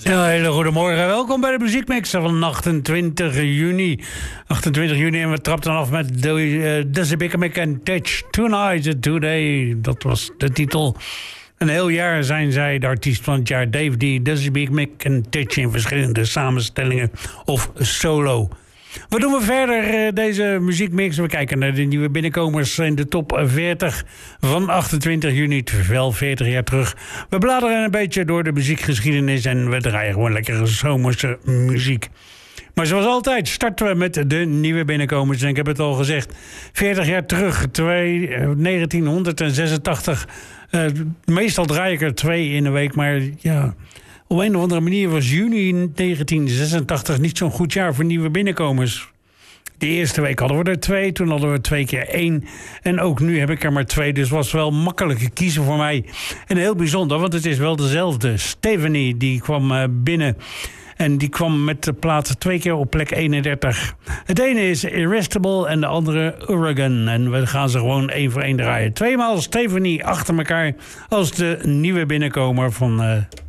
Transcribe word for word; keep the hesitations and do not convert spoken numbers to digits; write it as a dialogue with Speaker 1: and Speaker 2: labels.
Speaker 1: Ja, hele goedemorgen. Welkom bij de muziekmixer van achtentwintig juni. achtentwintig juni en we trapten af met Dizzy Bickermick en Touch Tonight and Today. Dat was de titel. Een heel jaar zijn zij de artiest van het jaar. Dave D, Dizzy Bickermick en Touch in verschillende samenstellingen of solo. Wat doen we verder deze muziekmix? We kijken naar de nieuwe binnenkomers in de top veertig van achtentwintig juni, wel veertig jaar terug. We bladeren een beetje door de muziekgeschiedenis en we draaien gewoon lekkere zomerse muziek. Maar zoals altijd starten we met de nieuwe binnenkomers. En ik heb het al gezegd, veertig jaar terug, negentienhonderdzesentachtig. Uh, meestal draai ik er twee in een week, maar ja... Op een of andere manier was juni negentien zesentachtig niet zo'n goed jaar voor nieuwe binnenkomers. De eerste week hadden we er twee, toen hadden we twee keer één. En ook nu heb ik er maar twee, dus was wel makkelijk kiezen voor mij. En heel bijzonder, want het is wel dezelfde. Stephanie, die kwam binnen en die kwam met de plaat twee keer op plek eenendertig. Het ene is Irresistible en de andere Oregon. En we gaan ze gewoon één voor één draaien. Tweemaal Stephanie achter elkaar als de nieuwe binnenkomer van... Uh,